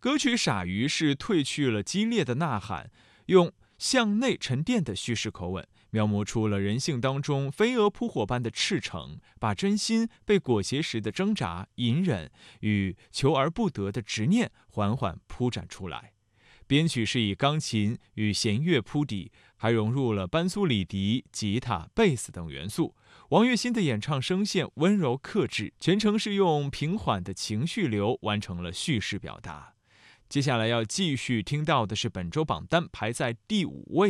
歌曲《傻鱼》是褪去了激烈的呐喊，用向内沉淀的叙事口吻，描摹出了人性当中飞蛾扑火般的赤诚，把真心被裹挟时的挣扎、隐忍与求而不得的执念缓缓铺展出来。编曲是以钢琴与弦乐铺底，还融入了班苏里笛、吉他、贝斯等元素。王栎鑫的演唱声线温柔克制，全程是用平缓的情绪流完成了叙事表达。接下来要继续听到的是本周榜单排在第5位